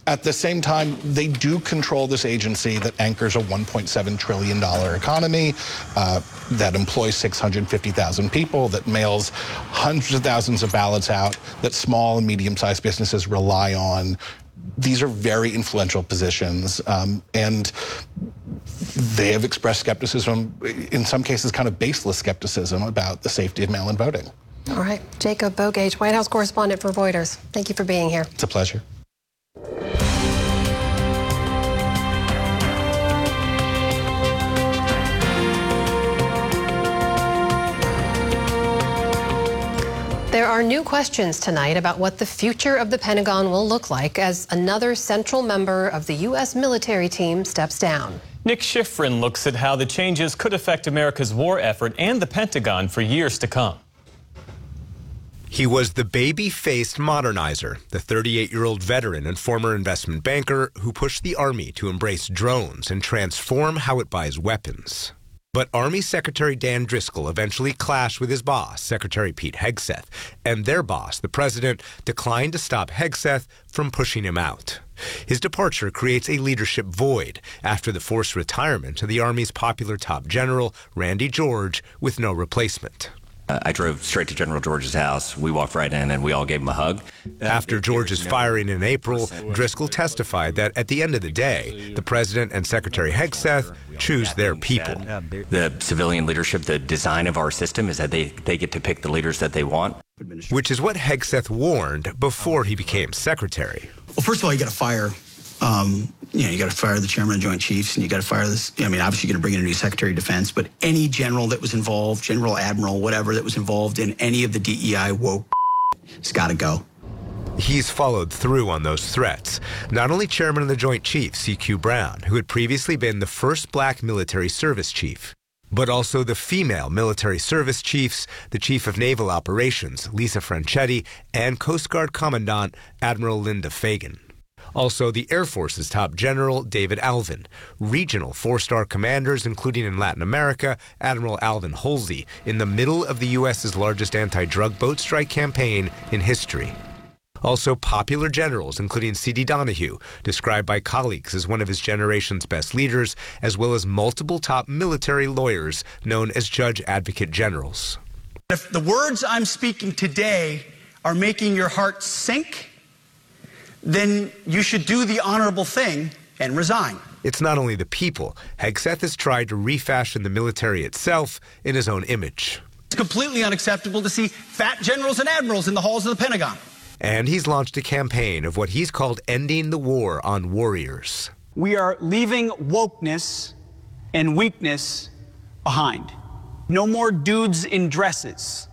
At the same time, they do control this agency that anchors a $1.7 trillion economy, that employs 650,000 people, that mails hundreds of thousands of ballots out, that small and medium-sized businesses rely on. These are very influential positions, and they have expressed skepticism, in some cases kind of baseless skepticism, about the safety of mail-in voting. All right, Jacob Bougage, White House correspondent for Reuters. Thank you for being here. It's a pleasure. There are new questions tonight about what the future of the Pentagon will look like as another central member of the U.S. military team steps down. Nick Schifrin looks at how the changes could affect America's war effort and the Pentagon for years to come. He was the baby-faced modernizer, the 38-year-old veteran and former investment banker who pushed the Army to embrace drones and transform how it buys weapons. But Army Secretary Dan Driscoll eventually clashed with his boss, Secretary Pete Hegseth, and their boss, the president, declined to stop Hegseth from pushing him out. His departure creates a leadership void after the forced retirement of the Army's popular top general, Randy George, with no replacement. I drove straight to General George's house. We walked right in and we all gave him a hug. After George's firing in April, Driscoll testified that at the end of the day, the president and Secretary Hegseth choose their people. The civilian leadership, the design of our system is that they get to pick the leaders that they want. Which is what Hegseth warned before he became secretary. Well, first of all, you got to fire. You got to fire the chairman of the Joint Chiefs, and you got to fire this. I mean, obviously, you're going to bring in a new Secretary of Defense, but any general that was involved, general, admiral, whatever, that was involved in any of the DEI woke, it's got to go. He's followed through on those threats. Not only chairman of the Joint Chiefs, C.Q. Brown, who had previously been the first black military service chief, but also the female military service chiefs, the Chief of Naval Operations, Lisa Franchetti, and Coast Guard Commandant Admiral Linda Fagan. Also, the Air Force's top general, David Alvin. Regional four-star commanders, including in Latin America, Admiral Alvin Holsey, in the middle of the U.S.'s largest anti-drug boat strike campaign in history. Also, popular generals, including C.D. Donahue, described by colleagues as one of his generation's best leaders, as well as multiple top military lawyers known as judge advocate generals. If the words I'm speaking today are making your heart sink, then you should do the honorable thing and resign. It's not only the people. Hegseth has tried to refashion the military itself in his own image. It's completely unacceptable to see fat generals and admirals in the halls of the Pentagon. And he's launched a campaign of what he's called ending the war on warriors. We are leaving wokeness and weakness behind. No more dudes in dresses.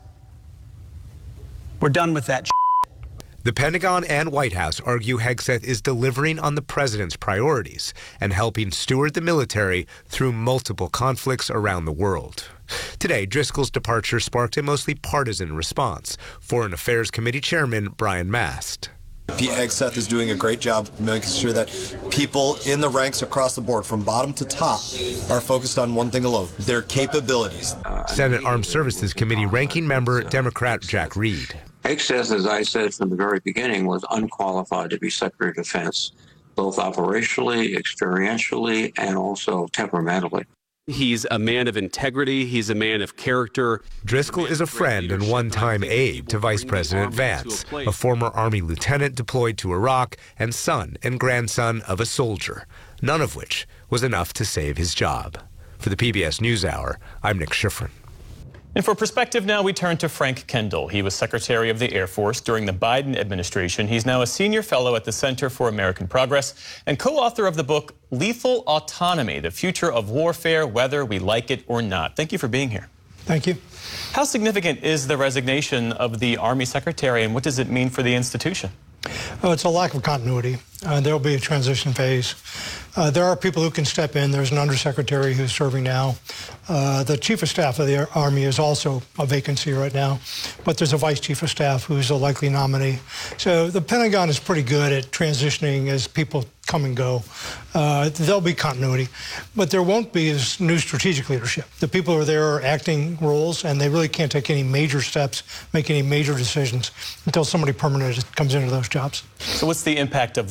We're done with that. The Pentagon and White House argue Hegseth is delivering on the president's priorities and helping steward the military through multiple conflicts around the world. Today, Driscoll's departure sparked a mostly partisan response. Foreign Affairs Committee Chairman Brian Mast. Pete Hegseth is doing a great job making sure that people in the ranks across the board, from bottom to top, are focused on one thing alone, their capabilities. Senate Armed Services Committee Ranking Member Democrat Jack Reed. Hegseth, as I said from the very beginning, was unqualified to be Secretary of Defense, both operationally, experientially, and also temperamentally. He's a man of integrity. He's a man of character. Driscoll is a friend and one-time aide to Vice President Vance, a former Army lieutenant deployed to Iraq and son and grandson of a soldier, none of which was enough to save his job. For the PBS NewsHour, I'm Nick Schifrin. And for perspective now, we turn to Frank Kendall. He was Secretary of the Air Force during the Biden administration. He's now a senior fellow at the Center for American Progress and co-author of the book Lethal Autonomy, The Future of Warfare, Whether We Like It or Not. Thank you for being here. Thank you. How significant is the resignation of the Army Secretary, and what does it mean for the institution? Oh, it's a lack of continuity. There will be a transition phase. There are people who can step in. There's an undersecretary who's serving now. The chief of staff of the Army is also a vacancy right now, but there's a vice chief of staff who's a likely nominee. So the Pentagon is pretty good at transitioning as people come and go. There'll be continuity, but there won't be as new strategic leadership. The people who are there are acting roles, and they really can't take any major steps, make any major decisions until somebody permanent comes into those jobs. So what's the impact of